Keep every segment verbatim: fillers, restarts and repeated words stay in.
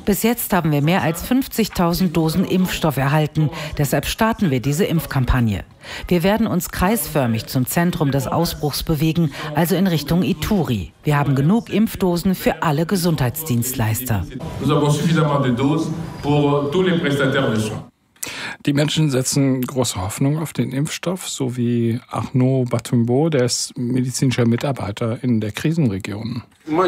Bis jetzt haben wir mehr als fünfzigtausend Dosen Impfstoff erhalten. Deshalb starten wir diese Impfkampagne. Wir werden uns kreisförmig zum Zentrum des Ausbruchs bewegen, also in Richtung Ituri. Wir haben genug Impfdosen für alle Gesundheitsdienstleister. Die Menschen setzen große Hoffnung auf den Impfstoff, so wie Arnaud Batumbo, der ist medizinischer Mitarbeiter in der Krisenregion.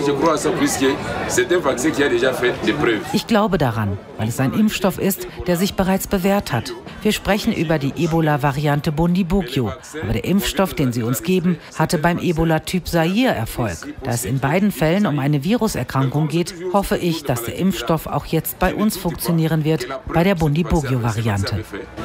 Ich glaube daran, weil es ein Impfstoff ist, der sich bereits bewährt hat. Wir sprechen über die Ebola-Variante Bundibugyo, aber der Impfstoff, den sie uns geben, hatte beim Ebola-Typ Zaire Erfolg. Da es in beiden Fällen um eine Viruserkrankung geht, hoffe ich, dass der Impfstoff auch jetzt bei uns funktionieren wird, bei der Bundibugyo-Variante.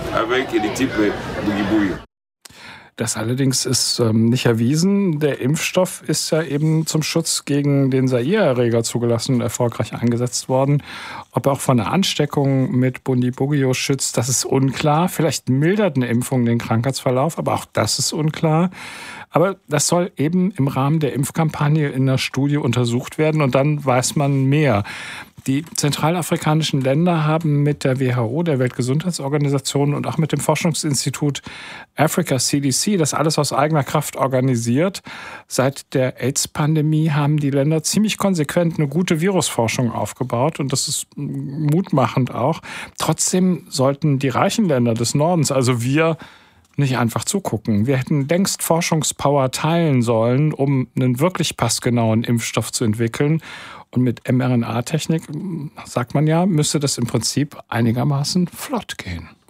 Das allerdings ist ähm, nicht erwiesen. Der Impfstoff ist ja eben zum Schutz gegen den Zaire-Erreger zugelassen und erfolgreich eingesetzt worden. Ob er auch von einer Ansteckung mit Bundibugyo schützt, das ist unklar. Vielleicht mildert eine Impfung den Krankheitsverlauf, aber auch das ist unklar. Aber das soll eben im Rahmen der Impfkampagne in der Studie untersucht werden und dann weiß man mehr. Die zentralafrikanischen Länder haben mit der W H O, der Weltgesundheitsorganisation, und auch mit dem Forschungsinstitut Africa C D C das alles aus eigener Kraft organisiert. Seit der AIDS-Pandemie haben die Länder ziemlich konsequent eine gute Virusforschung aufgebaut und das ist mutmachend auch. Trotzdem sollten die reichen Länder des Nordens, also wir, nicht einfach zugucken. Wir hätten längst Forschungspower teilen sollen, um einen wirklich passgenauen Impfstoff zu entwickeln. Und mit mRNA-Technik, sagt man ja, müsste das im Prinzip einigermaßen flott gehen.